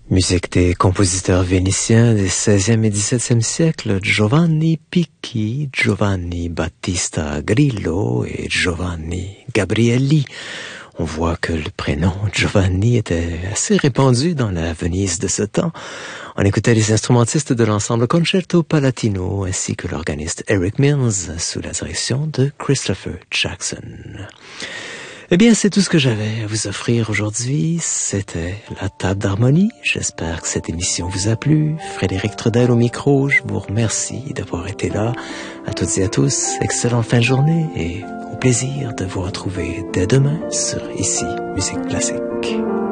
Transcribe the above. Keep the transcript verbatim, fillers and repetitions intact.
Musique des compositeurs vénitiens des seizième et dix-septième siècles, Giovanni Picchi, Giovanni Battista Grillo et Giovanni Gabrielli. On voit que le prénom Giovanni était assez répandu dans la Venise de ce temps. On écoutait les instrumentistes de l'ensemble Concerto Palatino ainsi que l'organiste Eric Mills sous la direction de Christopher Jackson. Eh bien, c'est tout ce que j'avais à vous offrir aujourd'hui. C'était la table d'harmonie. J'espère que cette émission vous a plu. Frédéric Trudel au micro. Je vous remercie d'avoir été là. À toutes et à tous, excellente fin de journée et au plaisir de vous retrouver dès demain sur Ici Musique Classique.